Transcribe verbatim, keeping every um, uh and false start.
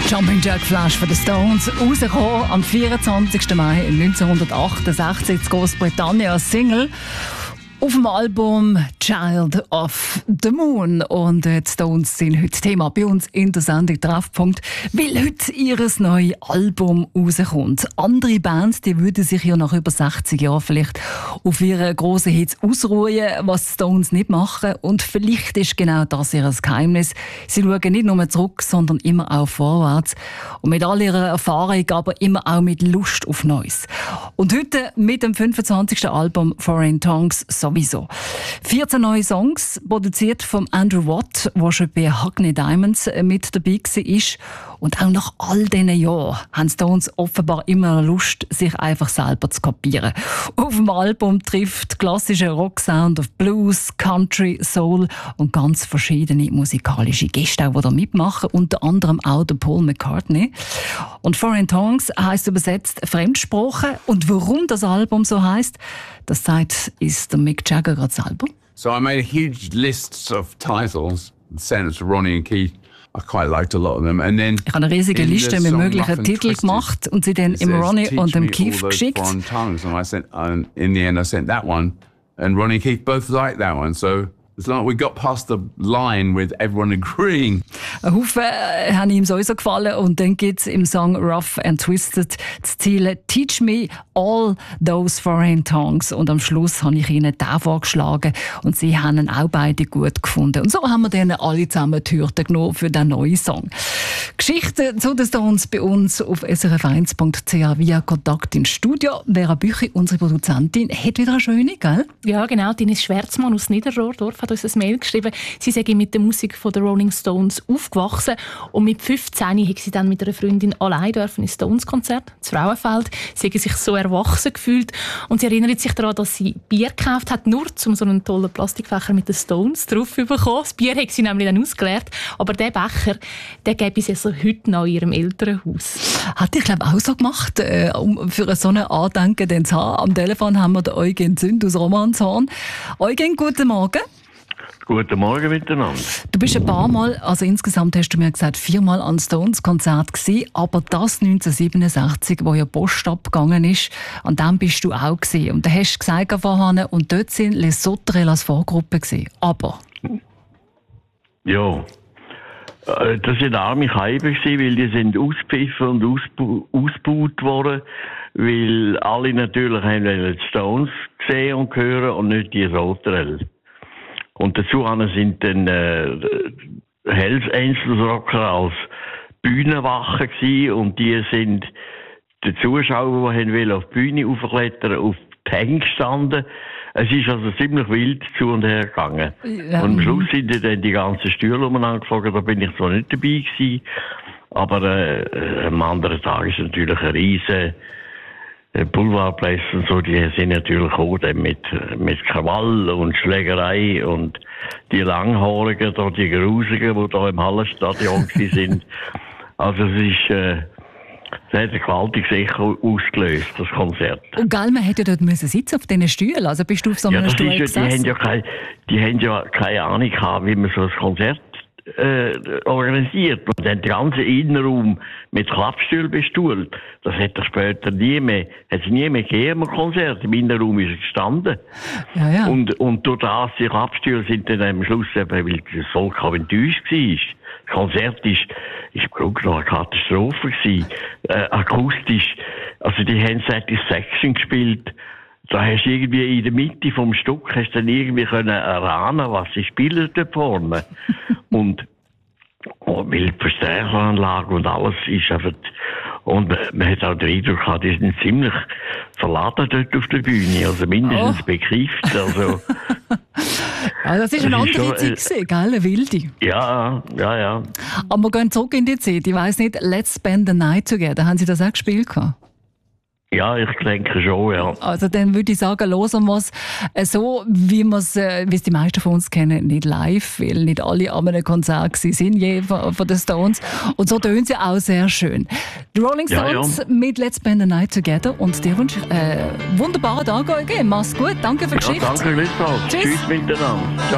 Jumping Jack Flash von den Stones, rausgekommen am vierundzwanzigsten Mai neunzehnhundertachtundsechzig in Großbritannien als Single auf dem Album Child of the Moon. Und die Stones sind heute Thema bei uns in der Sendung Treffpunkt, weil heute ihr neues Album rauskommt. Andere Bands, die würden sich ja nach über sechzig Jahren vielleicht auf ihre grossen Hits ausruhen, was die Stones nicht machen. Und vielleicht ist genau das ihr Geheimnis. Sie schauen nicht nur zurück, sondern immer auch vorwärts. Und mit all ihrer Erfahrung, aber immer auch mit Lust auf Neues. Und heute mit dem fünfundzwanzigsten Album Foreign Tongues sowieso. vierzehn neue Songs, produziert von Andrew Watt, der schon bei Hackney Diamonds mit dabei war. Und auch nach all diesen Jahren haben Stones offenbar immer Lust, sich einfach selber zu kopieren. Auf dem Album trifft klassischer Rocksound auf Blues, Country, Soul und ganz verschiedene musikalische Gäste, die da mitmachen, unter anderem auch der Paul McCartney. Und Foreign Tongues heisst übersetzt Fremdsprache. Und warum das Album so heisst, das sagt ist der Mick Jagger gerade selber. So I made a huge list of titles and sent it to Ronnie and Keith. I quite liked a lot of them. And then ich habe eine riesige Liste mit möglichen Titeln gemacht und sie dann im Ronnie und dem Keith geschickt. And I sent, and in the end I sent that one, and Ronnie and Keith both liked that one. So it's like we got past the line with everyone agreeing. Ein Haufen äh, haben ihm sowieso gefallen und dann gibt es im Song Rough and Twisted das Ziel «Teach me all those foreign tongues». Und am Schluss habe ich ihnen den vorgeschlagen und sie haben ihn auch beide gut gefunden. Und so haben wir dann alle zusammen die Hürde genommen für den neuen Song. Geschichten zu den Stones bei uns auf s r f eins punkt c h via Kontakt ins Studio. Vera Büchi, unsere Produzentin, hat wieder eine schöne, gell? Ja, genau. Ines Schwärzmann aus Niederrohrdorf hat uns ein Mail geschrieben. Sie sei mit der Musik von den Rolling Stones aufgewachsen und mit fünfzehn hat sie dann mit einer Freundin allein dürfen ins Stones-Konzert zu Frauenfeld. Sie hat sich so erwachsen gefühlt und sie erinnert sich daran, dass sie Bier gekauft hat, nur um so einen tollen Plastikbecher mit den Stones drauf zu bekommen. Das Bier hat sie nämlich dann ausgeleert, aber der Becher, den gäbe sie also heute noch in ihrem Elternhaus. Hat ich glaube auch so gemacht, äh, um für so ein Andenken den zu haben. Am Telefon haben wir den Eugen Zünd aus Romanshorn. Eugen, guten Morgen. Guten Morgen miteinander. Du bist ein paar Mal, also insgesamt hast du mir gesagt, viermal an Stones-Konzert gewesen, aber das neunzehnhundertsiebenundsechzig, wo ja Post abgegangen ist, an dem bist du auch gewesen. Und da hast du gesagt vorhin, und dort sind Les Sauterelles als Vorgruppe gewesen. Aber? Ja, das sind arme Keiben gewesen, weil die sind ausgepfiffen und ausbu- ausgebaut worden, weil alle natürlich haben die Stones gesehen und hören und nicht die Sauterelles. Und dazu sind dann äh, Hells Angels Rocker als Bühnenwache gewesen und die sind die Zuschauer, die wollen auf die Bühne aufklettern, auf die Hänge gestanden. Es ist also ziemlich wild zu und her gegangen. Ja. Und am Schluss sind dann die ganzen Stühle umeinander geflogen, da bin ich zwar nicht dabei gewesen, aber äh, am anderen Tag ist natürlich ein riesen Boulevardplätze und so, die sind natürlich auch mit, mit Krawall und Schlägerei und die Langhaarigen, da, die Grusigen, die da im Hallenstadion sind. Also es ist, äh, das hat ein gewaltiges Echo ausgelöst, das Konzert. Und gell, man hätte ja dort müssen sitzen auf diesen Stühlen, also bist du auf so einem ja, Stuhl ist, gesessen? Die haben ja keine, die haben ja keine Ahnung gehabt, wie man so ein Konzert Äh, organisiert. Und dann den ganzen Innenraum mit Klappstühlen bestuhlt. Das hat er später nie mehr, hat es nie mehr gegeben, ein Konzert. Im Innenraum ist er gestanden. Ja, ja. Und, und durch das, die Klappstühle sind dann am Schluss eben, weil das Volk auch enttäuscht war. Das Konzert ist, ist im Grunde noch eine Katastrophe gewesen. Äh, akustisch. Also, die haben Satisfaction gespielt. Da hast du irgendwie in der Mitte vom Stück hast dann irgendwie können erahnen, was sie spielen dort vorne. und, und weil die Verstärkeranlage und alles ist einfach, und man hat auch den Eindruck gehabt, die sind ziemlich verladen dort auf der Bühne, also mindestens oh. bekifft, also. Ja, das ist eine das andere ist schon, Zeit gewesen, gell, eine wilde. Ja, ja, ja. Aber wir gehen zurück in die Zeit, ich weiss nicht, Let's Spend the Night Together, haben Sie das auch gespielt gehabt? Ja, ich denke schon, ja. Also dann würde ich sagen, hören wir es so, wie wir es, äh, wie es die meisten von uns kennen, nicht live, weil nicht alle an einem Konzert sind, je von, von den Stones. Und so tönen sie auch sehr schön. Die Rolling Stones ja, ja. mit Let's Spend the Night Together und dir wünsche ich äh, wunderbaren Tag. Okay, mach's gut, danke für die ja, Geschichte. Danke, Tschüss. Tschüss miteinander. Ciao.